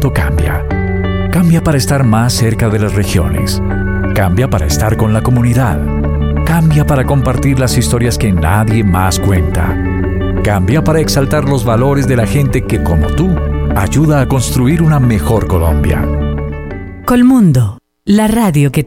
mundo cambia. Cambia para estar más cerca de las regiones. Cambia para estar con la comunidad. Cambia para compartir las historias que nadie más cuenta. Cambia para exaltar los valores de la gente que, como tú, ayuda a construir una mejor Colombia. Colmundo, la radio que